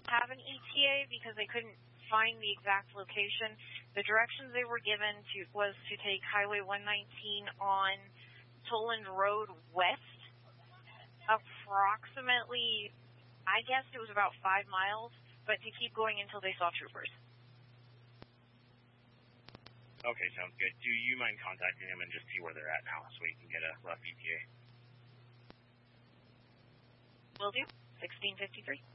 have an ETA because they couldn't find the exact location. The directions they were given was to take Highway 119 on Toland Road West, approximately, I guess it was about 5 miles, but to keep going until they saw troopers. Okay, sounds good. Do you mind contacting them and just see where they're at now so we can get a rough ETA? Will do. 1653.